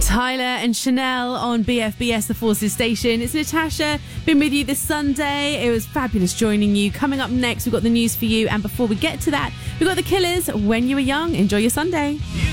Tyler and Chanel on BFBS, the Forces Station. It's Natasha, been with you this Sunday. It was fabulous joining you. Coming up next, we've got the news for you. And before we get to that, we've got the Killers, When You Were Young. Enjoy your Sunday.